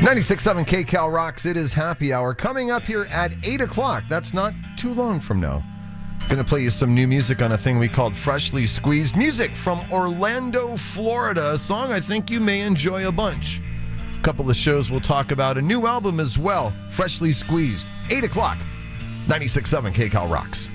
96.7 KCal Rocks. It is happy hour. Coming up here at 8 o'clock. That's not too long from now. Going to play you some new music on a thing we called Freshly Squeezed. Music from Orlando, Florida. A song I think you may enjoy a bunch. A couple of shows we'll talk about a new album as well. Freshly Squeezed. 8 o'clock. 96.7 KCal Rocks.